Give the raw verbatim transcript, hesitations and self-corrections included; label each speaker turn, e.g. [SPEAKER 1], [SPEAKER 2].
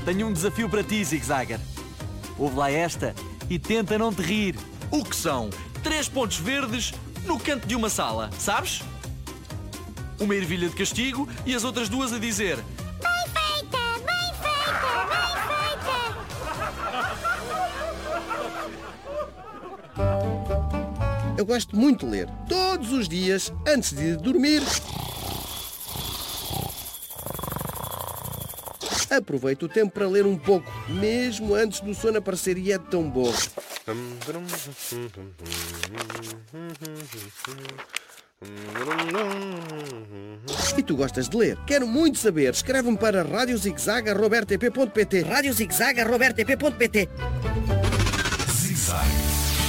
[SPEAKER 1] tenho um desafio para ti, Zig Zagger. Ouve lá esta e tenta não te rir.
[SPEAKER 2] O que são três pontos verdes no canto de uma sala, sabes? Uma ervilha de castigo e as outras duas a dizer:
[SPEAKER 3] Bem feita, bem feita, bem feita.
[SPEAKER 4] Eu gosto muito de ler. Todos os dias, antes de ir dormir, aproveito o tempo para ler um pouco, mesmo antes do sono aparecer, e é tão bom. E tu gostas de ler? Quero muito saber. Escreve-me para rádio zigzag arroba r t p ponto p t rádio zigzag arroba r t p ponto p t.
[SPEAKER 5] Zig Zag.